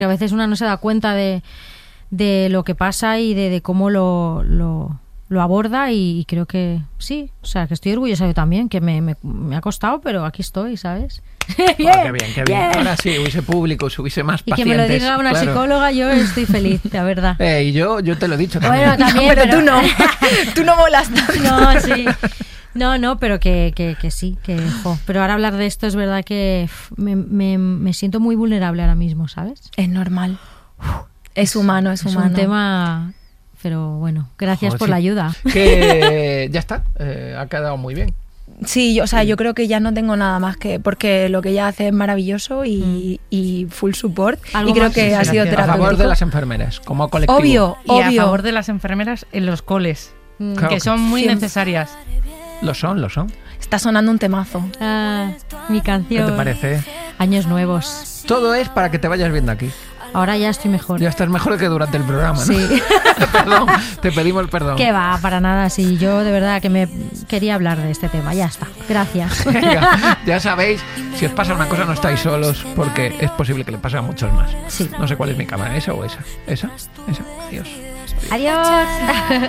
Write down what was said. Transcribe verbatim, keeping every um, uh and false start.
A veces una no se da cuenta de, de lo que pasa y de, de cómo lo, lo, lo aborda y creo que sí, o sea, que estoy orgullosa yo también, que me, me, me ha costado, pero aquí estoy, ¿sabes? Bien, oh, qué bien, qué bien. Bien. Ahora sí, hubiese público, hubiese más y pacientes. Y que me lo diga una claro. psicóloga, yo estoy feliz, la verdad. Eh, y yo, yo te lo he dicho también. Bueno, también, pero, pero tú no, tú no molas tanto. No, sí. No, no, pero que, que, que sí, que jo. Pero ahora hablar de esto es verdad que me, me, me siento muy vulnerable ahora mismo, ¿sabes? Es normal. Es humano, es, es humano. Es un tema, pero bueno, gracias jo, por sí. la ayuda. Que ya está, eh, ha quedado muy bien. Sí, yo, o sea, yo creo que ya no tengo nada más que... Porque lo que ella hace es maravilloso y, mm. y full support. Y creo que sí, ha sido terapéutico. A favor de las enfermeras, como colectivo. Obvio, y obvio. a favor de las enfermeras en los coles, mm. claro que son muy siempre. necesarias. Lo son, lo son. Está sonando un temazo. Ah, mi canción. ¿Qué te parece? Años nuevos. Todo es para que te vayas viendo aquí. Ahora ya estoy mejor. Ya estás mejor que durante el programa, ¿no? Sí. Perdón, te pedimos perdón. Que va, para nada. Sí, yo de verdad que me quería hablar de este tema. Ya está. Gracias. Venga, ya sabéis, si os pasa una cosa no estáis solos, porque es posible que le pase a muchos más. Sí. No sé cuál es mi cámara, esa o esa. Esa, esa. Adiós. Adiós.